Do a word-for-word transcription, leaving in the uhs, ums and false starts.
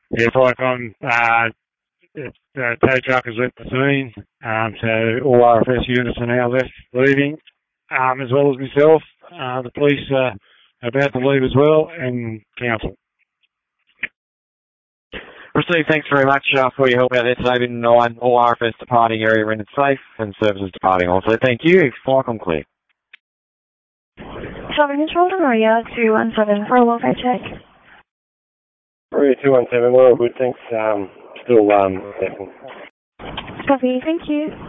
Yeah, Vicon, uh, it's, uh, tow truck has left the scene, um, so all R F S units are now left leaving, um, as well as myself. Uh, the police are about to leave as well, and council. Received, thanks very much uh, for your help out there today. Been nine, all R F S departing area rendered safe, and services departing also. Thank you. Vicon clear. Southern Control to Maria two one seven for a welfare check. Maria two one seven, we're all good, thanks. Um, still, um, checking. Copy, thank you.